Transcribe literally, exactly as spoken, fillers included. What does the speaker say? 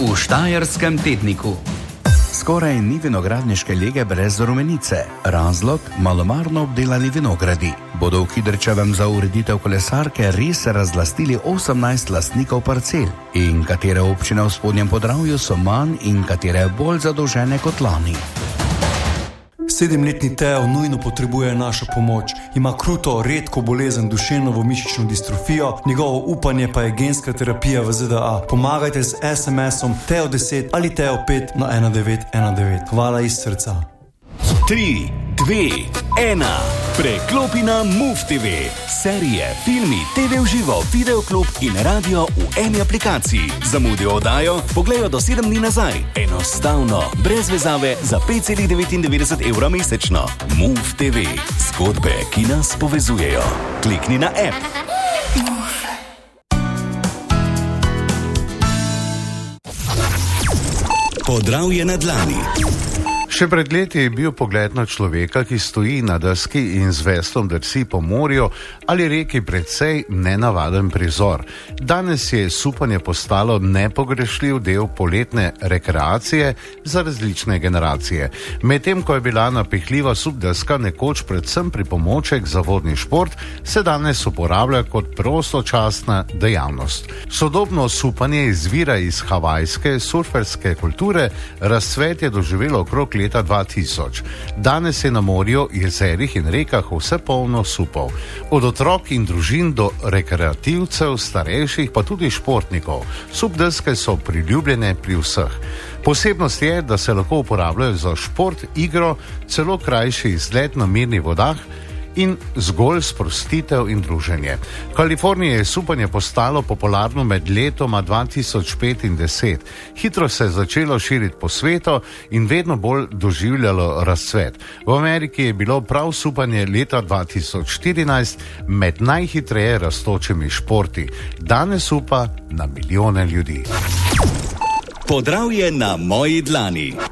v Štajerskem tedniku. Skoraj ni vinogradniške lege brez rumenice. Razlog? Malomarno obdelani vinogradi. Bodo v Kidričevem za ureditev kolesarke res razlastili osemnajst lastnikov parcel? In katere občine v Spodnjem Podravju so manj in katere bolj zadolžene kot lani? Sedemletni Teo nujno potrebuje našo pomoč. Ima kruto, redko bolezen duševno mišično distrofijo, njegovo upanje pa je genska terapija v Z D A. Pomagajte z es em esom Teo deset ali Teo pet na ena devet ena devet. Hvala iz srca. tri, dve, ena. Preklopi na Move T V. Serije, filmi, T V v živo, videoklub in radio v eni aplikaciji. Zamudijo oddajo? Poglejjo do sedem dni nazaj. Enostavno, brez vezave, za pet celih devetindevetdeset evra mesečno. Move T V. Zgodbe, ki nas povezujejo. Klikni na app. Podravje na dlani. Še pred leti je bil pogled na človeka, ki stoji na deski in z veslom drsi po morju ali reki, precej nenavaden prizor. Danes je supanje postalo nepogrešljiv del poletne rekreacije za različne generacije. Medtem ko je bila napihljiva supdeska nekoč predvsem pripomoček za vodni šport, se danes uporablja kot prostočasna dejavnost. Sodobno supanje izvira iz havajske surferske kulture, razcvet je doživelo okrog leta dva tisoč. Danes je na morju, jezerih in rekah vse polno supov. Od otrok in družin do rekreativcev, starejših pa tudi športnikov. Supdeske so priljubljene pri vseh. Posebnost je, da se lahko uporabljajo za šport, igro, celo krajši izlet na mirnih vodah in zgolj sprostitev in druženje. V Kaliforniji je supanje postalo popularno med letoma dva tisoč pet in deset. Hitro se je začelo širiti po svetu in vedno bolj doživljalo razcvet. V Ameriki je bilo prav supanje leta dva tisoč štirinajst med najhitreje rastočimi športi. Danes supa na milijone ljudi. Podravje na moji dlani.